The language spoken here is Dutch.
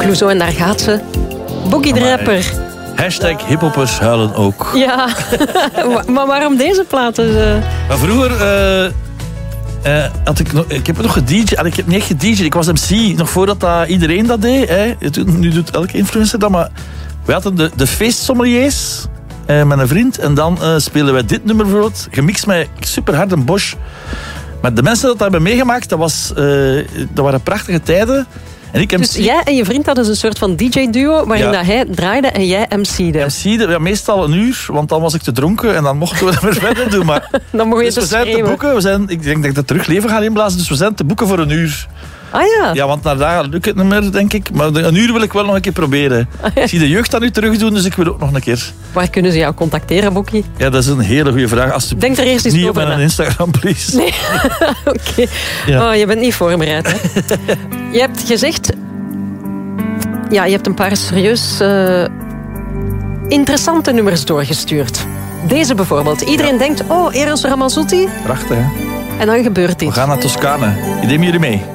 Clouseau en daar gaat ze. Boogie de Rapper. Hashtag hiphoppers huilen ook. Ja, maar waarom deze platen? Maar vroeger had ik heb nog gedj'd. Ik heb niet echt gedj'd. Ik was MC, nog voordat iedereen dat deed. Hè. Nu doet elke influencer dat, maar wij hadden de feestsommeliers met een vriend. En dan spelen wij dit nummer bijvoorbeeld, gemixt met super hard een Bosch. Maar de mensen dat hebben meegemaakt, dat waren prachtige tijden. En ik dus jij en je vriend hadden een soort van DJ-duo waarin dat hij draaide en jij MC'de. Ja, meestal een uur, want dan was ik te dronken en dan mochten we het weer verder doen. Maar dan mocht je dus we zijn te boeken. Ik denk dat ik dat terug leven ga inblazen, dus we zijn te boeken voor een uur. Ah ja? Ja, want naar daar lukt het niet meer, denk ik. Maar een uur wil ik wel nog een keer proberen. Ik zie de jeugd dat nu terug doen, dus ik wil ook nog een keer. Waar kunnen ze jou contacteren, Bokkie? Ja, dat is een hele goede vraag. Denk er eerst eens niet over op mijn Instagram, please. Nee, oké. Ja. Oh, je bent niet voorbereid, hè? Je hebt gezegd... Ja, je hebt een paar serieus interessante nummers doorgestuurd. Deze bijvoorbeeld. Iedereen denkt, Eros Ramazzotti. Prachtig, hè? En dan gebeurt dit. We gaan naar Toscane. Ik neem jullie mee.